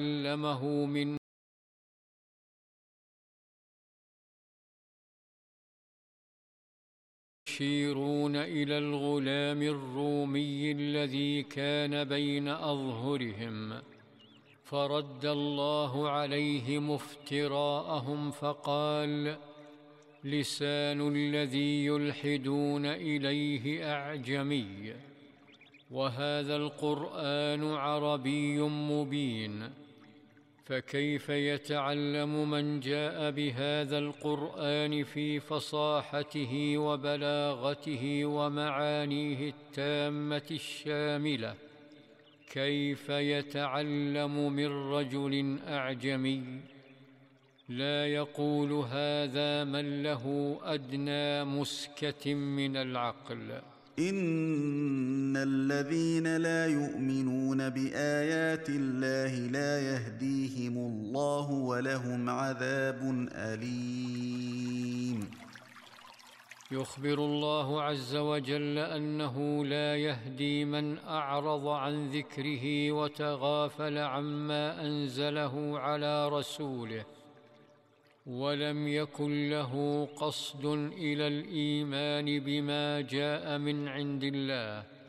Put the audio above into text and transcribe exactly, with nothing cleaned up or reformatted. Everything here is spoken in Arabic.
علمه من يشيرون إلى الغلام الرومي الذي كان بين أظهرهم، فرد الله عليهم افتراءهم فقال: لسان الذي يلحدون إليه أعجمي، وهذا القرآن عربي مبين، فكيف يتعلم من جاء بهذا القرآن في فصاحته وبلاغته ومعانيه التامة الشاملة، كيف يتعلم من رجل أعجمي لا يقول هذا من له أدنى مسكة من العقل؟ إن الذين لا يؤمنون بآيات الله لا يهديهم الله ولهم عذاب أليم. يخبر الله عز وجل أنه لا يهدي من أعرض عن ذكره وتغافل عما أنزله على رسوله، ولم يكن له قصد إلى الإيمان بما جاء من عند الله،